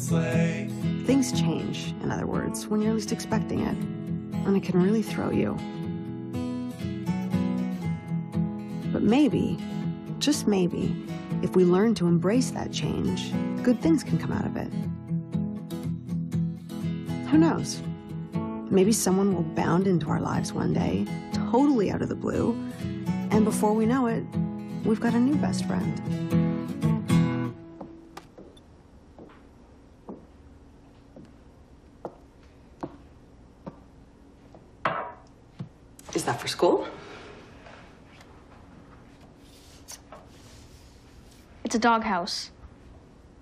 sleigh. Things change, in other words, when you're least expecting it, and it can really throw you. But maybe, just maybe, if we learn to embrace that change, good things can come out of it. Who knows? Maybe someone will bound into our lives one day, totally out of the blue, and before we know it, we've got a new best friend. Is that for school? It's a doghouse.